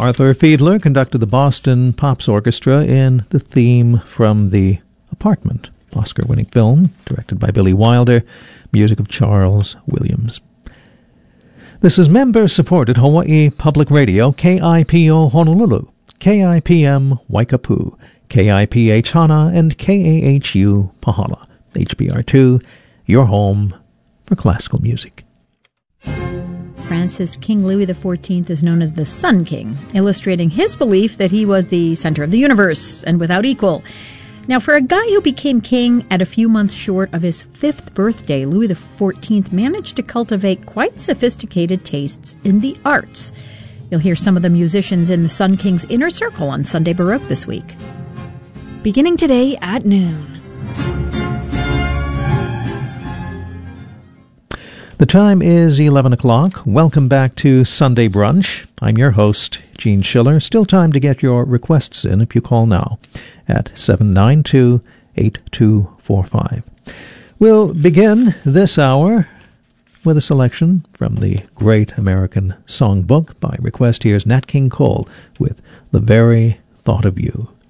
Arthur Fiedler conducted the Boston Pops Orchestra in the theme from The Apartment, Oscar-winning film, directed by Billy Wilder, music of Charles Williams. This is member-supported Hawaii Public Radio, KIPO Honolulu, KIPM Waikapu, KIPH Hana, and KAHU Pahala. HBR2, your home for classical music. France's King Louis XIV is known as the Sun King, illustrating his belief that he was the center of the universe and without equal. Now, for a guy who became king at a few months short of his 5th birthday, Louis XIV managed to cultivate quite sophisticated tastes in the arts. You'll hear some of the musicians in the Sun King's inner circle on Sunday Baroque this week. Beginning today at noon. The time is 11 o'clock. Welcome back to Sunday Brunch. I'm your host, Gene Schiller. Still time to get your requests in if you call now at 792-8245. We'll begin this hour with a selection from the Great American Songbook. By request, here's Nat King Cole with The Very Thought of You.